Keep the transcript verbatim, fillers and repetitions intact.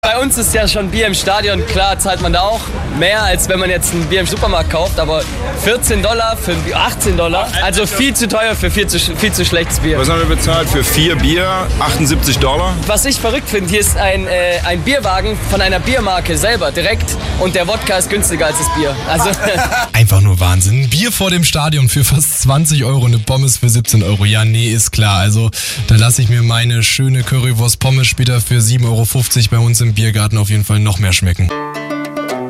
Bei uns ist ja schon Bier im Stadion, klar zahlt man da auch mehr, als wenn man jetzt ein Bier im Supermarkt kauft, aber vierzehn Dollar für ein Bier, achtzehn Dollar, also viel zu teuer für viel zu, viel zu schlechtes Bier. Was haben wir bezahlt für vier Bier? achtundsiebzig Dollar. Was ich verrückt finde, hier ist ein, äh, ein Bierwagen von einer Biermarke selber, direkt, und der Wodka ist günstiger als das Bier. Also einfach nur Wahnsinn. Bier vor dem Stadion für fast zwanzig Euro, eine Pommes für siebzehn Euro. Ja, nee, ist klar. Also da lasse ich mir meine schöne Currywurst Pommes später für sieben Euro fünfzig bei uns im Biergarten auf jeden Fall noch mehr schmecken.